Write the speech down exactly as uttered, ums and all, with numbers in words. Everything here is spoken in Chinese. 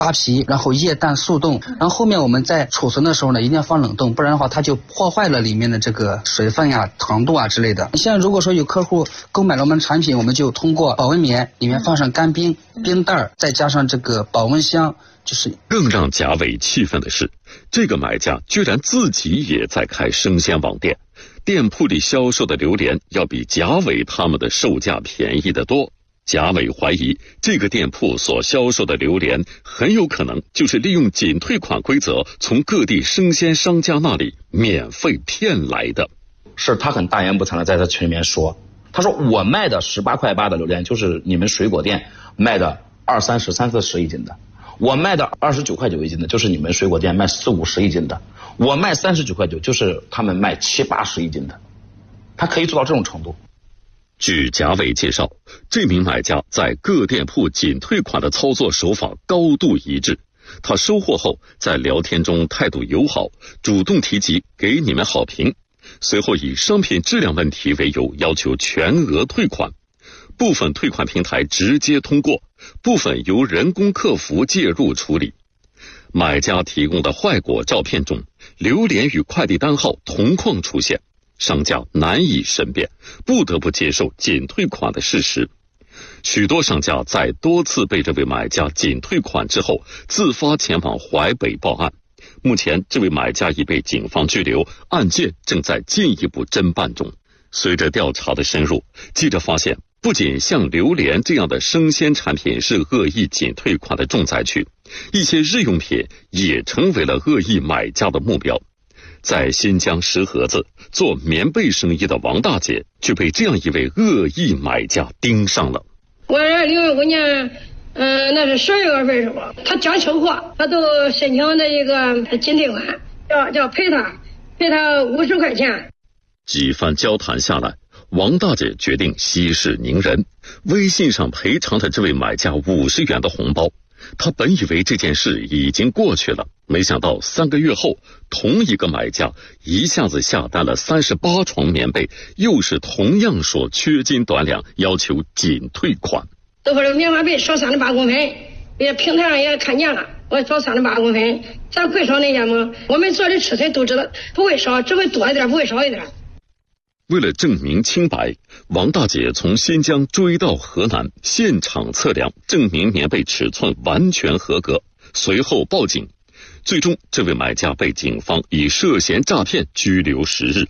扒皮，然后液氮速冻，然后后面我们在储存的时候呢，一定要放冷冻，不然的话它就破坏了里面的这个水分呀、糖度啊之类的。像如果说有客户购买了我们产品，我们就通过保温棉里面放上干冰、冰袋，再加上这个保温箱，就是更让贾伟气愤的是，这个买家居然自己也在开生鲜网店，店铺里销售的榴莲要比贾伟他们的售价便宜得多。贾伟怀疑这个店铺所销售的榴莲很有可能就是利用仅退款规则从各地生鲜商家那里免费骗来的。 是他很大言不惭的在他群里面说，他说我卖的十八块八的榴莲就是你们水果店卖的二三十三四十一斤的，我卖的二十九块九一斤的就是你们水果店卖四五十一斤的，我卖三十九块九就是他们卖七八十一斤的，他可以做到这种程度。 据贾伟介绍，这名买家在各店铺仅退款的操作手法高度一致。他收货后在聊天中态度友好，主动提及给你们好评，随后以商品质量问题为由要求全额退款，部分退款平台直接通过，部分由人工客服介入处理。买家提供的坏果照片中，榴莲与快递单号同框出现，商家难以申辩，不得不接受仅退款的事实。许多商家在多次被这位买家仅退款之后，自发前往淮北报案。目前这位买家已被警方拘留，案件正在进一步侦办中。随着调查的深入，记者发现，不仅像榴莲这样的生鲜产品是恶意仅退款的重灾区，一些日用品也成为了恶意买家的目标。在新疆石河子做棉被生意的王大姐就被这样一位恶意买家盯上了。 我这六月五年，嗯、呃，那是十二月份时候，他讲清货，他都申请的一个仅退款，要要赔他赔他五十块钱。 几番交谈下来，王大姐决定息事宁人，微信上赔偿了这位买家五十元的红包。他本以为这件事已经过去了，没想到三个月后，同一个买家一下子下单了三十八床棉被，又是同样说缺斤短两，要求仅退款。 都说这棉花被少三十八公分，也平台上也看见了，我少三十八公分，咱会少那些吗？我们做的吃菜都知道，不会少，只会多一点，不会少一点。 为了证明清白，王大姐从新疆追到河南，现场测量，证明棉被尺寸完全合格，随后报警。最终，这位买家被警方以涉嫌诈骗拘留十日。